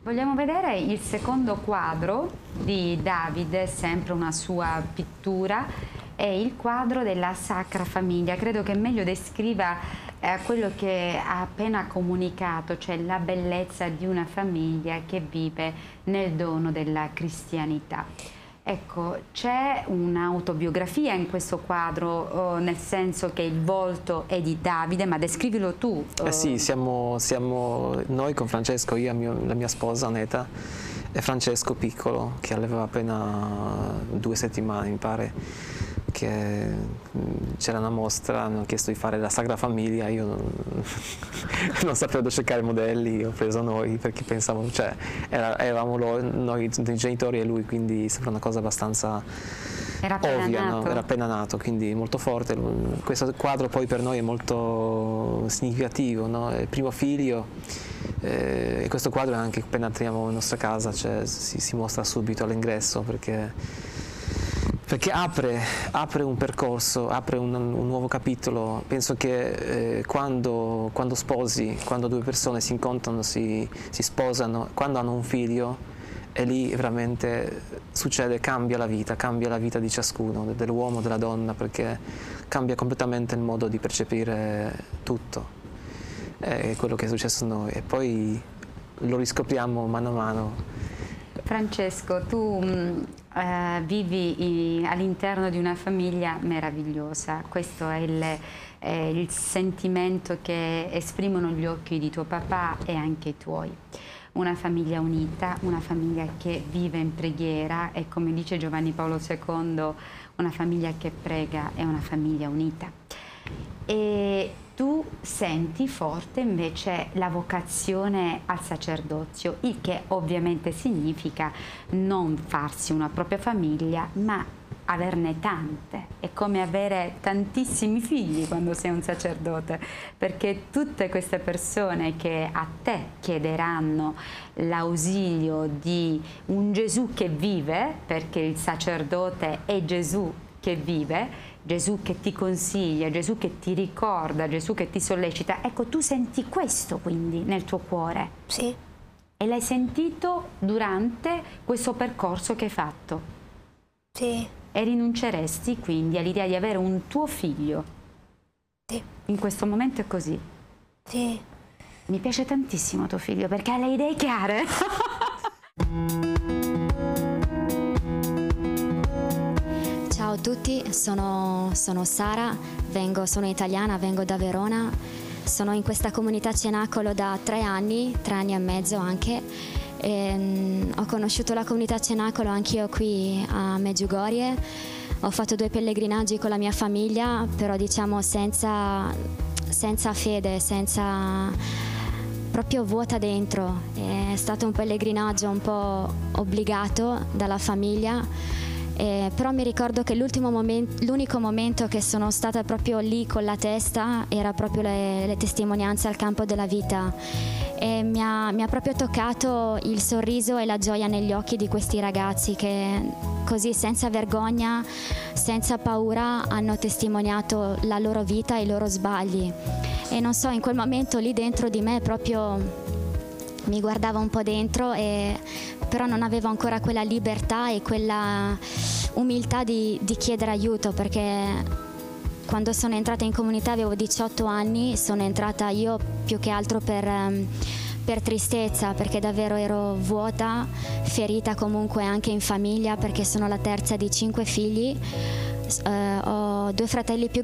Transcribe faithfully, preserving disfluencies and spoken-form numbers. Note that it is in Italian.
Vogliamo vedere il secondo quadro di Davide, sempre una sua pittura, è il quadro della Sacra Famiglia. Credo che meglio descriva eh, quello che ha appena comunicato, cioè la bellezza di una famiglia che vive nel dono della cristianità. Ecco, c'è un'autobiografia in questo quadro, oh, nel senso che il volto è di Davide, ma descrivilo tu. Oh. Eh sì, siamo, siamo noi con Francesco, io e mio, la mia sposa Aneta, e Francesco piccolo, che aveva appena due settimane, mi pare, che c'era una mostra, mi hanno chiesto di fare la Sacra Famiglia, io non, non sapevo dove cercare modelli, ho preso noi perché pensavo, cioè era, eravamo lo, noi i genitori e lui, quindi sembra una cosa abbastanza era appena ovvia, nato. No? Era appena nato, quindi molto forte. Questo quadro poi per noi è molto significativo, no? È il primo figlio, eh, e questo quadro è anche appena entriamo in nostra casa, cioè, si, si mostra subito all'ingresso perché Perché apre, apre un percorso, apre un, un nuovo capitolo. Penso che eh, quando, quando sposi, quando due persone si incontrano, si, si sposano, quando hanno un figlio, e lì veramente succede, cambia la vita, cambia la vita di ciascuno, dell'uomo, della donna, perché cambia completamente il modo di percepire tutto. È quello che è successo a noi e poi lo riscopriamo mano a mano. Francesco, tu mh, eh, vivi all'interno di una famiglia meravigliosa, questo è il, è il sentimento che esprimono gli occhi di tuo papà e anche i tuoi. Una famiglia unita, una famiglia che vive in preghiera e, come dice Giovanni Paolo secondo, una famiglia che prega è una famiglia unita. E tu senti forte invece la vocazione al sacerdozio, il che ovviamente significa non farsi una propria famiglia, ma averne tante. È come avere tantissimi figli quando sei un sacerdote, perché tutte queste persone che a te chiederanno l'ausilio di un Gesù che vive, perché il sacerdote è Gesù che vive, Gesù che ti consiglia, Gesù che ti ricorda, Gesù che ti sollecita. Ecco, tu senti questo quindi nel tuo cuore? Sì. E l'hai sentito durante questo percorso che hai fatto? Sì. E rinunceresti quindi all'idea di avere un tuo figlio? Sì. In questo momento è così? Sì. Mi piace tantissimo tuo figlio perché ha le idee chiare. Ciao a tutti, sono, sono Sara, vengo, sono italiana, vengo da Verona, sono in questa comunità Cenacolo da tre anni, tre anni e mezzo anche. E, um, ho conosciuto la comunità Cenacolo anch'io qui a Medjugorje, ho fatto due pellegrinaggi con la mia famiglia, però diciamo senza, senza fede, senza, proprio vuota dentro. È stato un pellegrinaggio un po' obbligato dalla famiglia. Eh, però mi ricordo che l'ultimo momento, l'unico momento che sono stata proprio lì con la testa era proprio le, le testimonianze al campo della vita e mi ha, mi ha proprio toccato il sorriso e la gioia negli occhi di questi ragazzi che così senza vergogna, senza paura hanno testimoniato la loro vita e i loro sbagli. E non so, in quel momento lì dentro di me proprio mi guardava un po' dentro, e, però non avevo ancora quella libertà e quella umiltà di, di chiedere aiuto, perché quando sono entrata in comunità avevo diciotto anni, sono entrata io più che altro per, per tristezza, perché davvero ero vuota, ferita comunque anche in famiglia, perché sono la terza di cinque figli. Uh, ho due fratelli più,